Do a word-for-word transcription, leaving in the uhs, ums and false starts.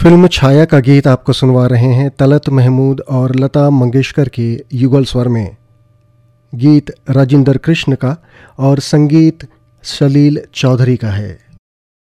Film छाया का गीत आपको सुनवा रहे हैं तलत महमूद और लता मंगेशकर के युगल स्वर में। गीत राजिंदर कृष्ण का और संगीत सलील चौधरी का है।